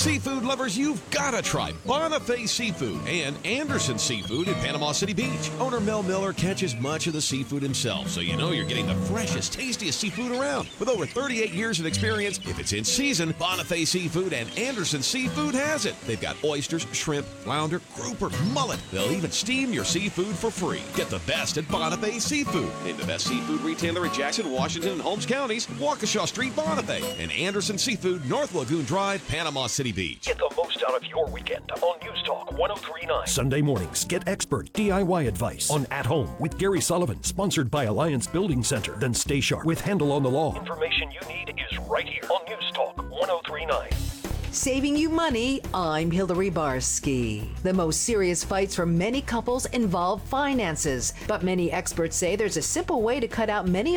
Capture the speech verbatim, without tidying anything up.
Seafood lovers, you've got to try Bonifay Seafood and Anderson Seafood in Panama City Beach. Owner Mel Miller catches much of the seafood himself, so you know you're getting the freshest, tastiest seafood around. With over thirty-eight years of experience, if it's in season, Bonifay Seafood and Anderson Seafood has it. They've got oysters, shrimp, flounder, grouper, mullet. They'll even steam your seafood for free. Get the best at Bonifay Seafood. Named the best seafood retailer in Jackson, Washington, and Holmes counties, Waukesha Street, Bonifay. And Anderson Seafood, North Lagoon Drive, Panama City Beach. Get the most out of your weekend on News Talk one oh three point nine. Sunday mornings, get expert D I Y advice on At Home with Gary Sullivan, sponsored by Alliance Building Center. Then stay sharp with Handle on the Law. Information you need is right here on News Talk one oh three point nine. Saving you money, I'm Hillary Barsky. The most serious fights for many couples involve finances, but many experts say there's a simple way to cut out many